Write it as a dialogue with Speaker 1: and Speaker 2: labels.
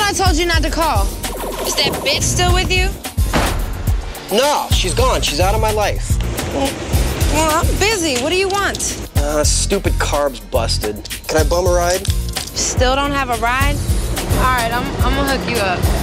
Speaker 1: I told you not to call. Is that bitch still with you?
Speaker 2: No, she's gone. She's out of my life.
Speaker 1: Well, I'm busy. What do you want?
Speaker 2: Stupid carb's busted. Can I bum a ride?
Speaker 1: Still don't have a ride? All right, I'm gonna hook you up.